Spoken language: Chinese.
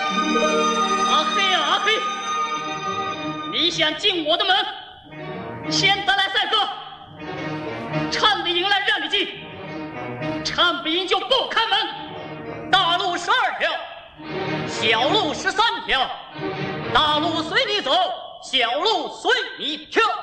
阿黑啊阿黑，你想进我的门，先得来赛歌，唱得赢了让你进，唱不赢就不开门。大路12条，小路13条，大路随你走，小路随你跳。